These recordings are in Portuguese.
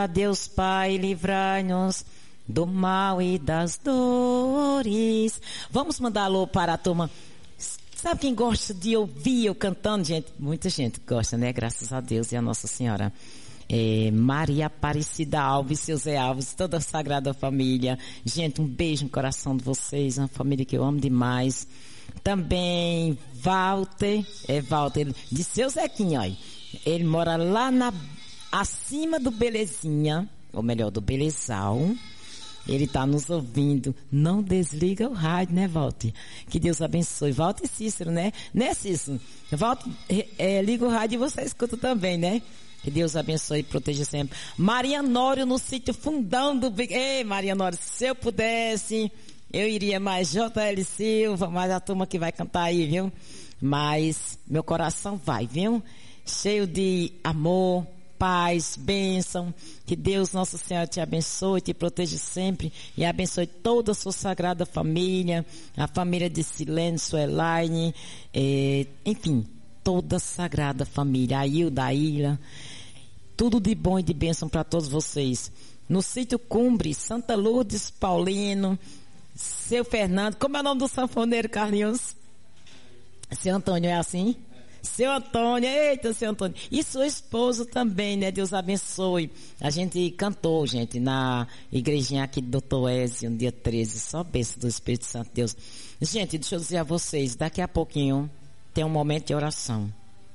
Deus Pai, livrai-nos do mal e das dores. Vamos mandar alô para a turma. Sabe quem gosta de ouvir eu cantando, gente? Muita gente gosta, né? Graças a Deus e a Nossa Senhora. Maria Aparecida Alves, seu Zé Alves, toda a Sagrada Família. Gente, um beijo no coração de vocês, uma família que eu amo demais. Também Walter, de seu Zequinha, ó. Ele mora lá acima do Belezinha, ou melhor, do Belezal. Ele está nos ouvindo. Não desliga o rádio, né, Walter? Que Deus abençoe. Walter e Cícero, né? Né, Cícero? Walter, liga o rádio e você escuta também, né? Que Deus abençoe e proteja sempre. Maria Nório no sítio Fundão do... Ei, Maria Nório, se eu pudesse, eu iria mais J.L. Silva, mais a turma que vai cantar aí, viu? Mas meu coração vai, viu? Cheio de amor, paz, bênção. Que Deus, Nossa Senhora, te abençoe, te proteja sempre e abençoe toda a sua sagrada família, a família de Silene, Suelaine, enfim, toda a sagrada família, a Hilda, a Ilha, tudo de bom e de bênção para todos vocês. No sítio Cumbre, Santa Lourdes, Paulino, seu Fernando, como é o nome do sanfoneiro, Carlinhos? Seu Antônio, é assim? Seu Antônio, eita, seu Antônio. E sua esposa também, né? Deus abençoe. A gente cantou, gente, na igrejinha aqui do Dr. Ezio, no dia 13. Só bênção do Espírito Santo de Deus. Gente, deixa eu dizer a vocês, daqui a pouquinho tem um momento de oração.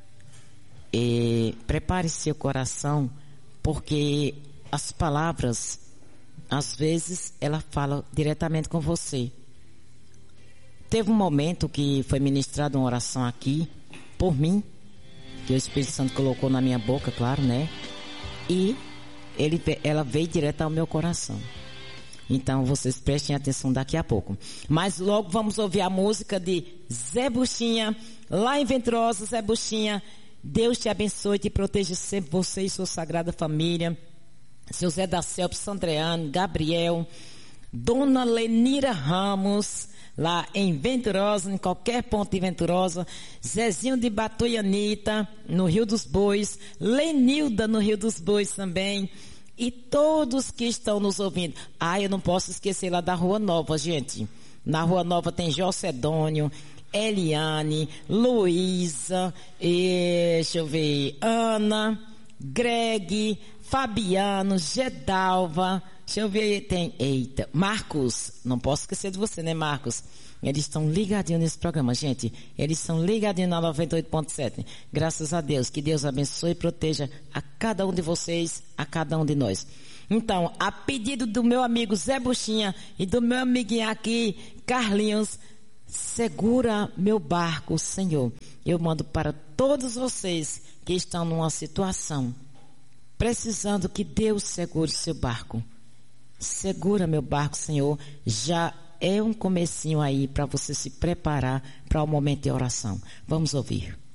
E prepare seu coração, porque as palavras, às vezes, ela fala diretamente com você. Teve um momento que foi ministrada uma oração aqui, por mim, que o Espírito Santo colocou na minha boca, claro, né? E ela veio direto ao meu coração. Então, vocês prestem atenção daqui a pouco. Mas logo vamos ouvir a música de Zé Buchinha, lá em Venturosa. Zé Buchinha, Deus te abençoe, te proteja sempre, você e sua sagrada família. Seu Zé da Celp, Sandreano, Gabriel, Dona Lenira Ramos, lá em Venturosa, em qualquer ponto de Venturosa, Zezinho de Batuianita, no Rio dos Bois, Lenilda no Rio dos Bois também, e todos que estão nos ouvindo. Eu não posso esquecer lá da Rua Nova, gente. Na Rua Nova tem Jocedônio, Eliane, Luísa, deixa eu ver, Ana, Greg, Fabiano, Gedalva, deixa eu ver, tem, Marcos, não posso esquecer de você, né, Marcos? Eles estão ligadinhos nesse programa, gente. Eles estão ligadinhos na 98.7. Graças a Deus, que Deus abençoe e proteja a cada um de vocês, a cada um de nós. Então, a pedido do meu amigo Zé Buchinha e do meu amiguinho aqui, Carlinhos, segura meu barco, Senhor. Eu mando para todos vocês que estão numa situação precisando que Deus segure seu barco. Segura meu barco, Senhor. Já é um comecinho aí para você se preparar para o momento de oração. Vamos ouvir.